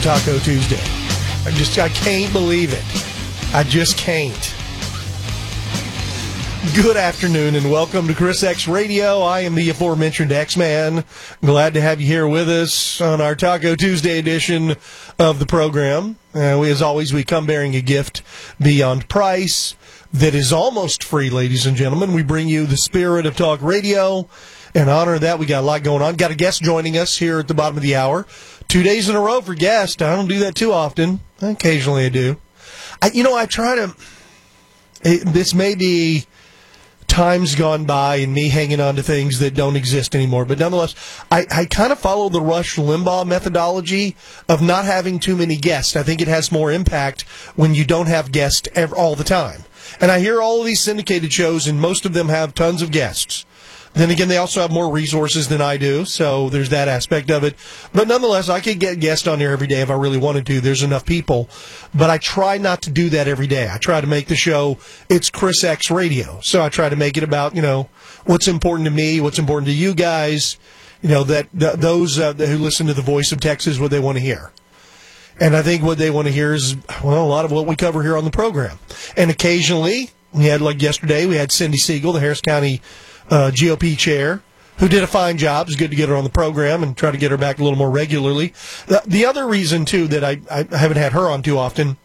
Taco Tuesday. I can't believe it. I just can't. Good afternoon and welcome to Chris X Radio. I am the aforementioned X-Man. Glad to have you here with us on our Taco Tuesday edition of the program. As always, we come bearing a gift beyond price that is almost free, ladies and gentlemen. We bring you the spirit of talk radio. In honor of that, we got a lot going on. Got a guest joining us here at the bottom of the hour. 2 days in a row for guests. I don't do that too often. Occasionally I do. I try to... This may be times gone by and me hanging on to things that don't exist anymore. But nonetheless, I kind of follow the Rush Limbaugh methodology of not having too many guests. I think it has more impact when you don't have guests all the time. And I hear all of these syndicated shows, and most of them have tons of guests. Then again, they also have more resources than I do, so there's that aspect of it. But nonetheless, I could get guests on here every day if I really wanted to. There's enough people. But I try not to do that every day. I try to make the show, it's Chris X Radio. So I try to make it about, what's important to me, what's important to you guys, those who listen to the voice of Texas, what they want to hear. And I think what they want to hear is, a lot of what we cover here on the program. And occasionally, we had, like yesterday, we had Cindy Siegel, the Harris County GOP chair, who did a fine job. It's good to get her on the program and try to get her back a little more regularly. The other reason, too, that I haven't had her on too often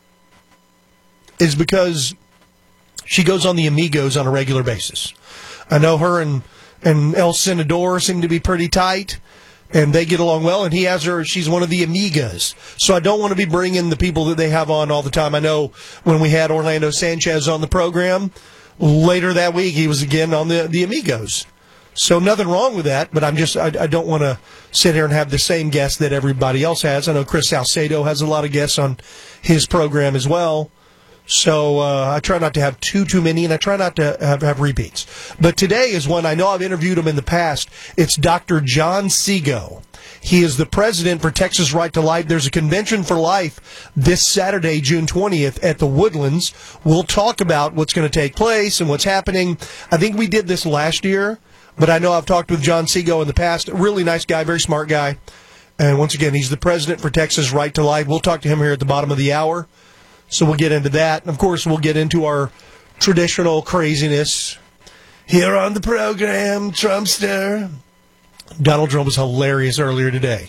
is because she goes on the Amigos on a regular basis. I know her and El Senador seem to be pretty tight, and they get along well, and he has her, she's one of the Amigas. So I don't want to be bringing the people that they have on all the time. I know when we had Orlando Sanchez on the program, later that week, he was again on the Amigos. So nothing wrong with that, but I don't want to sit here and have the same guests that everybody else has. I know Chris Salcedo has a lot of guests on his program as well. So I try not to have too many, and I try not to have repeats. But today is one, I know I've interviewed him in the past. It's Dr. John Seago. He is the president for Texas Right to Life. There's a convention for life this Saturday, June 20th, at the Woodlands. We'll talk about what's going to take place and what's happening. I think we did this last year, but I know I've talked with John Seago in the past. A really nice guy, very smart guy. And once again, he's the president for Texas Right to Life. We'll talk to him here at the bottom of the hour. So we'll get into that. And of course, we'll get into our traditional craziness here on the program, Trumpster. Donald Trump was hilarious earlier today.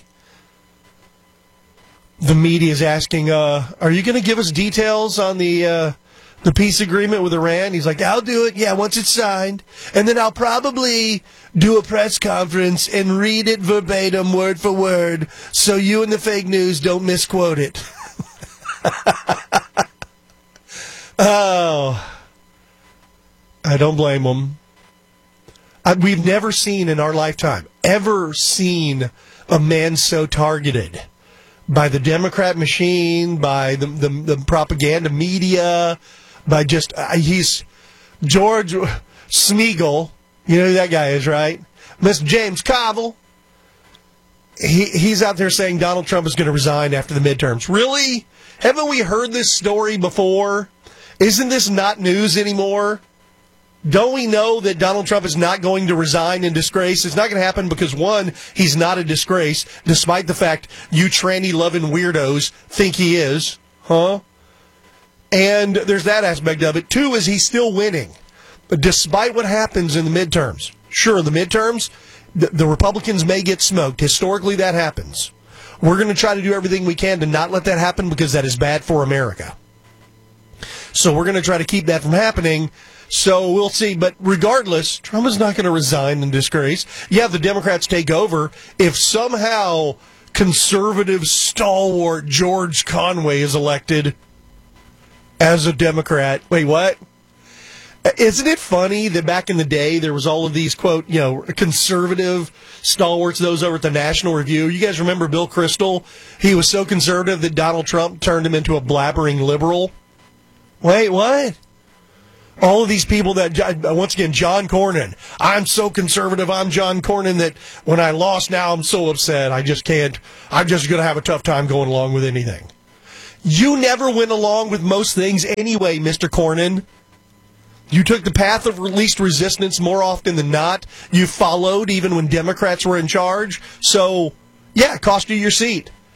The media is asking, are you going to give us details on the peace agreement with Iran? He's like, I'll do it, once it's signed. And then I'll probably do a press conference and read it verbatim, word for word, so you and the fake news don't misquote it. Oh, I don't blame them. We've never seen in our lifetime, ever seen a man so targeted by the Democrat machine, by the propaganda media, by he's George Smeagol. You know who that guy is, right? Mr. James Carville. He's out there saying Donald Trump is going to resign after the midterms. Really? Haven't we heard this story before? Isn't this not news anymore? Don't we know that Donald Trump is not going to resign in disgrace? It's not going to happen because, one, he's not a disgrace, despite the fact you tranny-loving weirdos think he is. Huh? And there's that aspect of it. Two is he's still winning. But despite what happens in the midterms, sure, the midterms, the Republicans may get smoked. Historically, that happens. We're going to try to do everything we can to not let that happen because that is bad for America. So we're going to try to keep that from happening. So we'll see. But regardless, Trump is not going to resign in disgrace. Yeah, the Democrats take over. If somehow conservative stalwart George Conway is elected as a Democrat, wait, what? Isn't it funny that back in the day there was all of these, quote, conservative stalwarts, those over at the National Review? You guys remember Bill Kristol? He was so conservative that Donald Trump turned him into a blabbering liberal. Wait, what? All of these people that, once again, John Cornyn. I'm so conservative, I'm John Cornyn, that when I lost now I'm so upset. I'm just going to have a tough time going along with anything. You never went along with most things anyway, Mr. Cornyn. You took the path of least resistance more often than not. You followed even when Democrats were in charge. So, yeah, it cost you your seat.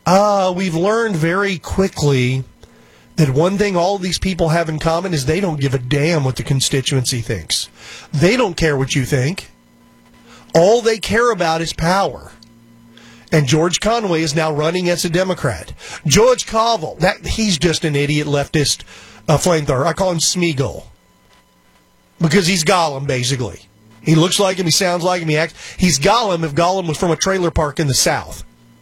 We've learned very quickly that one thing all these people have in common is they don't give a damn what the constituency thinks. They don't care what you think. All they care about is power. And George Conway is now running as a Democrat. George Carvel, he's just an idiot leftist flamethrower. I call him Smeagol. Because he's Gollum, basically. He looks like him, he sounds like him, he acts. He's Gollum if Gollum was from a trailer park in the South.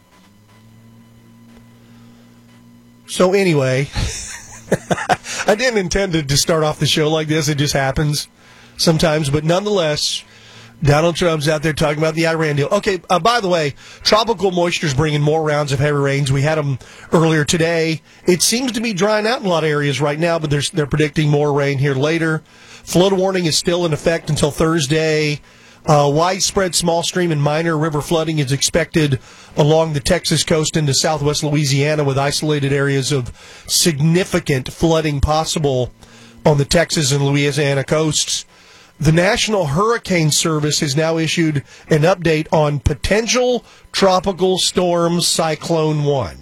So anyway, I didn't intend to start off the show like this. It just happens sometimes. But nonetheless, Donald Trump's out there talking about the Iran deal. Okay, by the way, tropical moisture is bringing more rounds of heavy rains. We had them earlier today. It seems to be drying out in a lot of areas right now, but they're predicting more rain here later. Flood warning is still in effect until Thursday. Widespread small stream and minor river flooding is expected along the Texas coast into southwest Louisiana, with isolated areas of significant flooding possible on the Texas and Louisiana coasts. The National Hurricane Service has now issued an update on potential tropical storm Cyclone 1.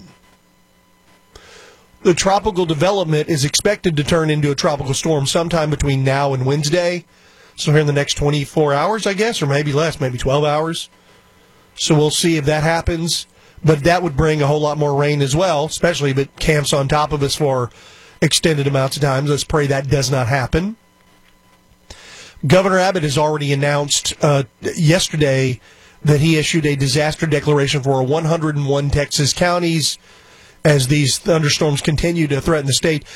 The tropical development is expected to turn into a tropical storm sometime between now and Wednesday. So here in the next 24 hours, I guess, or maybe less, maybe 12 hours. So we'll see if that happens. But that would bring a whole lot more rain as well, especially if it camps on top of us for extended amounts of time. Let's pray that does not happen. Governor Abbott has already announced yesterday that he issued a disaster declaration for 101 Texas counties as these thunderstorms continue to threaten the state.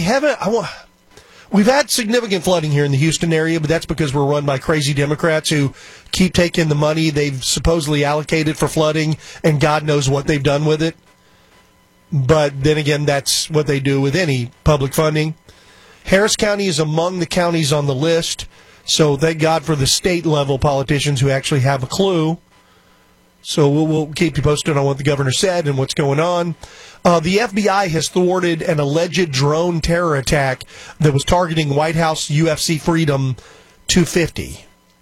We've had significant flooding here in the Houston area, but that's because we're run by crazy Democrats who keep taking the money they've supposedly allocated for flooding, and God knows what they've done with it. But then again, that's what they do with any public funding. Harris County is among the counties on the list, so thank God for the state-level politicians who actually have a clue. So we'll keep you posted on what the governor said and what's going on. The FBI has thwarted an alleged drone terror attack that was targeting White House UFC Freedom 250.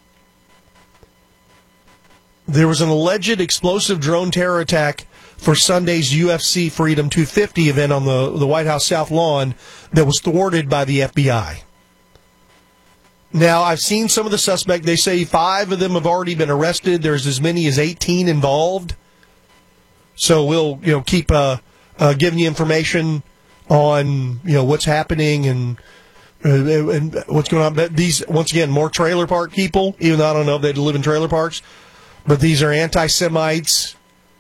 There was an alleged explosive drone terror attack for Sunday's UFC Freedom 250 event on the White House South Lawn that was thwarted by the FBI. Now, I've seen some of the suspects. They say 5 of them have already been arrested. There's as many as 18 involved. So we'll keep giving you information on what's happening and what's going on. But these, once again, more trailer park people, even though I don't know if they live in trailer parks. But these are anti-Semites.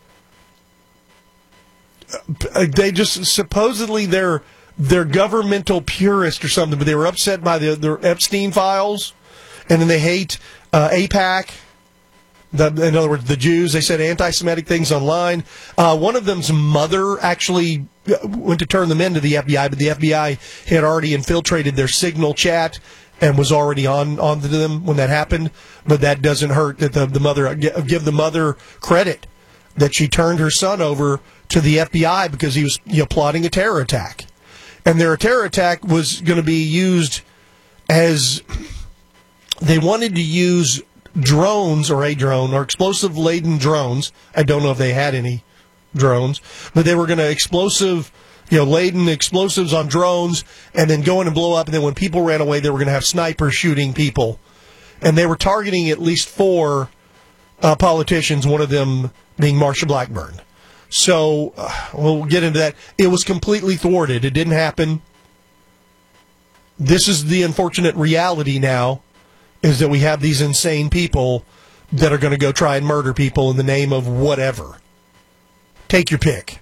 They just supposedly they're governmental purists or something, but they were upset by the Epstein files, and then they hate AIPAC. In other words, the Jews. They said anti-Semitic things online. One of them's mother actually went to turn them into the FBI, but the FBI had already infiltrated their Signal chat and was already on to them when that happened. But that doesn't hurt that the mother, give the mother credit that she turned her son over to the FBI because he was plotting a terror attack. And their terror attack was going to be used as they wanted to use drones or a drone or explosive-laden drones. I don't know if they had any drones, but they were going to laden explosives on drones and then go in and blow up. And then when people ran away, they were going to have snipers shooting people. And they were targeting at least 4 politicians, one of them being Marsha Blackburn. So we'll get into that. It was completely thwarted. It didn't happen. This is the unfortunate reality now, is that we have these insane people that are going to go try and murder people in the name of whatever. Take your pick.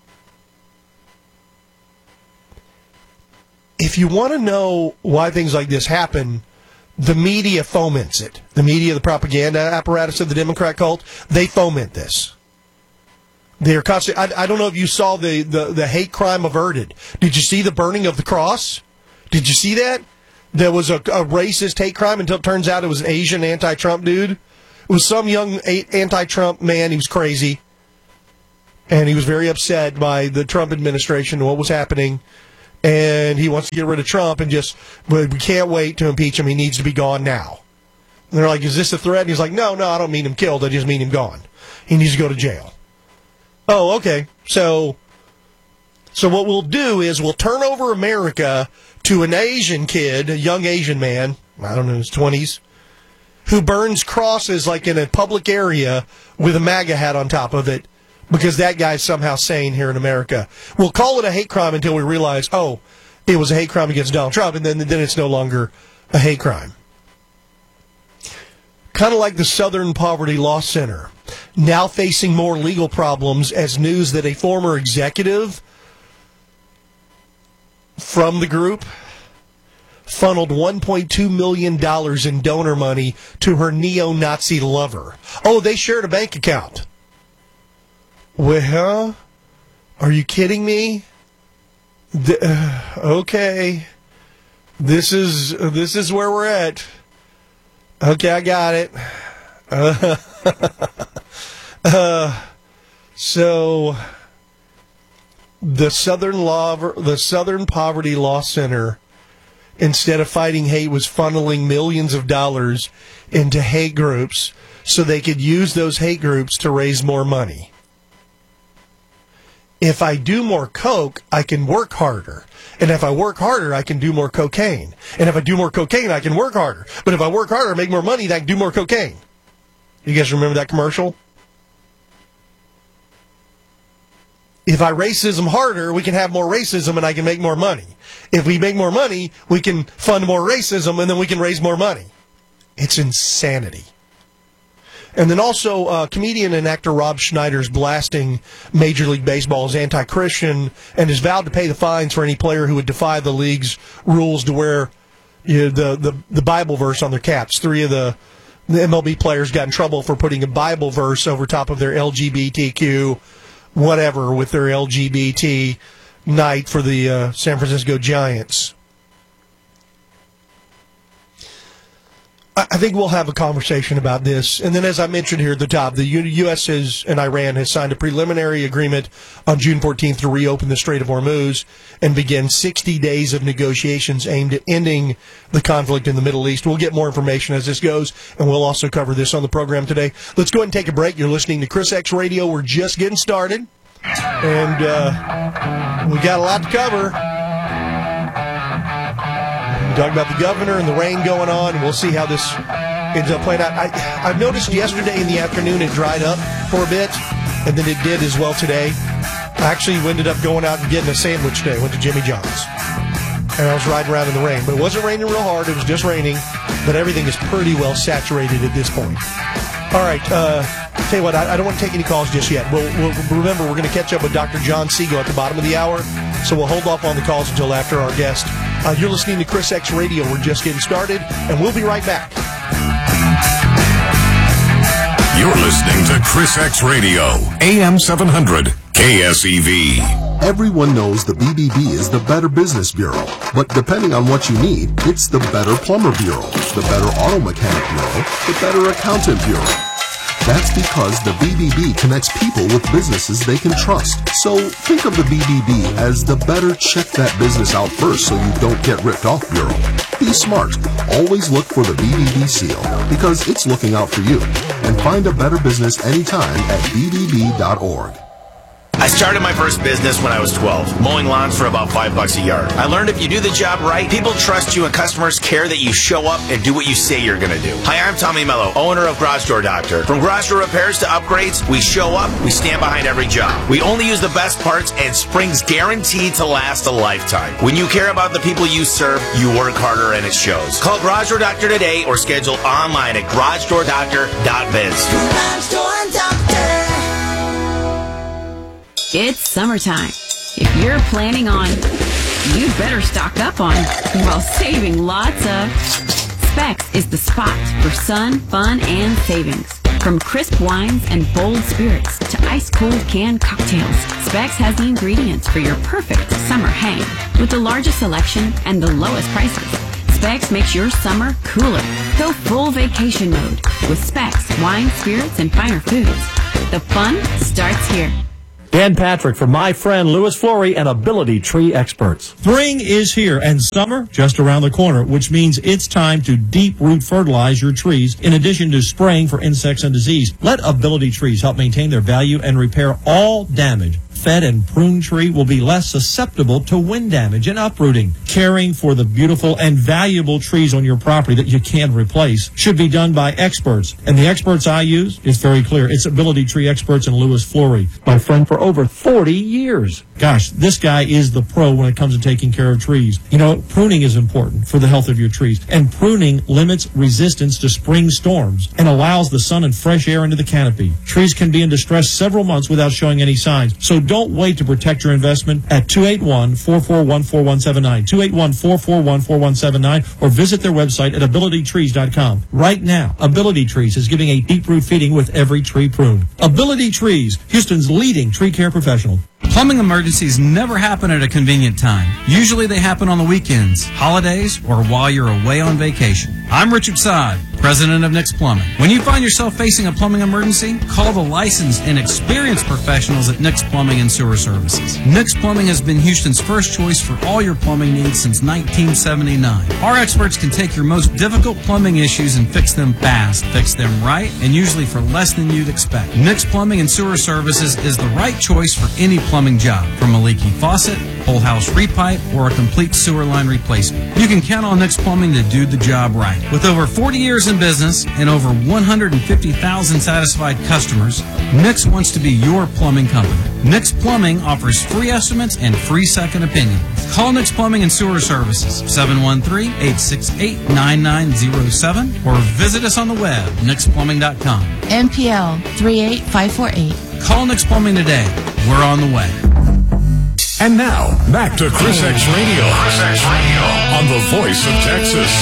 If you want to know why things like this happen, the media foments it. The media, the propaganda apparatus of the Democrat cult, they foment this. They're constantly. I don't know if you saw the hate crime averted. Did you see the burning of the cross? Did you see that? There was a racist hate crime until it turns out it was an Asian anti-Trump dude. It was some young anti-Trump man. He was crazy. And he was very upset by the Trump administration and what was happening. And he wants to get rid of Trump and we can't wait to impeach him. He needs to be gone now. And they're like, is this a threat? And he's like, no, I don't mean him killed. I just mean him gone. He needs to go to jail. Oh, okay. So what we'll do is we'll turn over America to an Asian kid, a young Asian man, I don't know, in his 20s, who burns crosses like in a public area with a MAGA hat on top of it because that guy's somehow sane here in America. We'll call it a hate crime until we realize, oh, it was a hate crime against Donald Trump, and then it's no longer a hate crime. Kind of like the Southern Poverty Law Center, now facing more legal problems as news that a former executive from the group funneled $1.2 million in donor money to her neo-Nazi lover. Oh, they shared a bank account. Well, are you kidding me? Okay. This is where we're at. Okay, I got it. So the Southern Poverty Law Center, instead of fighting hate, was funneling millions of dollars into hate groups so they could use those hate groups to raise more money. If I do more coke, I can work harder. And if I work harder, I can do more cocaine. And if I do more cocaine, I can work harder. But if I work harder, make more money, then I can do more cocaine. You guys remember that commercial? If I racism harder, we can have more racism and I can make more money. If we make more money, we can fund more racism and then we can raise more money. It's insanity. And then also, comedian and actor Rob Schneider's blasting Major League Baseball as anti-Christian and has vowed to pay the fines for any player who would defy the league's rules to wear the Bible verse on their caps. 3 of the MLB players got in trouble for putting a Bible verse over top of their LGBTQ whatever with their LGBT night for the San Francisco Giants. I think we'll have a conversation about this. And then, as I mentioned here at the top, the U.S. and Iran has signed a preliminary agreement on June 14th to reopen the Strait of Hormuz and begin 60 days of negotiations aimed at ending the conflict in the Middle East. We'll get more information as this goes, and we'll also cover this on the program today. Let's go ahead and take a break. You're listening to Chris X Radio. We're just getting started, and we got a lot to cover. Talking about the governor and the rain going on, and we'll see how this ends up playing out. I've noticed yesterday in the afternoon it dried up for a bit, and then it did as well today. I actually ended up going out and getting a sandwich today. Went to Jimmy John's. And I was riding around in the rain. But it wasn't raining real hard. It was just raining. But everything is pretty well saturated at this point. All right. Tell you what, I don't want to take any calls just yet. We'll remember, we're going to catch up with Dr. John Siegel at the bottom of the hour. So we'll hold off on the calls until after our guest. You're listening to Chris X Radio. We're just getting started, and we'll be right back. You're listening to Chris X Radio, AM 700, KSEV. Everyone knows the BBB is the Better Business Bureau, but depending on what you need, it's the Better Plumber Bureau, the Better Auto Mechanic Bureau, the Better Accountant Bureau. That's because the BBB connects people with businesses they can trust. So think of the BBB as the better check that business out first so you don't get ripped off bureau. Be smart. Always look for the BBB seal because it's looking out for you. And find a better business anytime at bbb.org. I started my first business when I was 12, mowing lawns for about $5 a yard. I learned if you do the job right, people trust you and customers care that you show up and do what you say you're going to do. Hi, I'm Tommy Mello, owner of Garage Door Doctor. From garage door repairs to upgrades, we show up, we stand behind every job. We only use the best parts and springs guaranteed to last a lifetime. When you care about the people you serve, you work harder and it shows. Call Garage Door Doctor today or schedule online at garagedoordoctor.biz. Garage Door Doctor. It's summertime. If you're planning on, you'd better stock up on while saving lots of. Specs is the spot for sun, fun, and savings. From crisp wines and bold spirits to ice-cold canned cocktails, Specs has the ingredients for your perfect summer hang. With the largest selection and the lowest prices, Specs makes your summer cooler. Go full vacation mode with Specs, wine, spirits, and finer foods. The fun starts here. Dan Patrick from my friend Louis Flory and Ability Tree Experts. Spring is here and summer just around the corner, which means it's time to deep root fertilize your trees in addition to spraying for insects and disease. Let Ability Trees help maintain their value and repair all damage. Fed and pruned tree will be less susceptible to wind damage and uprooting. Caring for the beautiful and valuable trees on your property that you can't replace should be done by experts. And the experts I use, it's very clear. It's Ability Tree Experts and Louis Flory, my friend for over 40 years. Gosh, this guy is the pro when it comes to taking care of trees. You know, pruning is important for the health of your trees. And pruning limits resistance to spring storms and allows the sun and fresh air into the canopy. Trees can be in distress several months without showing any signs. So don't wait to protect your investment at 281-441-4179, 281-441-4179, or visit their website at abilitytrees.com. Right now, Ability Trees is giving a deep root feeding with every tree pruned. Ability Trees, Houston's leading tree care professional. Plumbing emergencies never happen at a convenient time. Usually they happen on the weekends, holidays, or while you're away on vacation. I'm Richard Sod, president of Nick's Plumbing. When you find yourself facing a plumbing emergency, call the licensed and experienced professionals at Nick's Plumbing and Sewer Services. Nick's Plumbing has been Houston's first choice for all your plumbing needs since 1979. Our experts can take your most difficult plumbing issues and fix them fast, fix them right, and usually for less than you'd expect. Nick's Plumbing and Sewer Services is the right choice for any plumbing job, from a leaky faucet, whole house repipe, or a complete sewer line replacement. You can count on Nick's Plumbing to do the job right. With over 40 years in business and over 150,000 satisfied customers, Nick's wants to be your plumbing company. Nick's Plumbing offers free estimates and free second opinion. Call Nick's Plumbing and Sewer Services, 713-868-9907, or visit us on the web, nicksplumbing.com. NPL 38548. Call Nick's Plumbing today. We're on the way. And now, back to Chris X Radio. Chris X Radio on the Voice of Texas.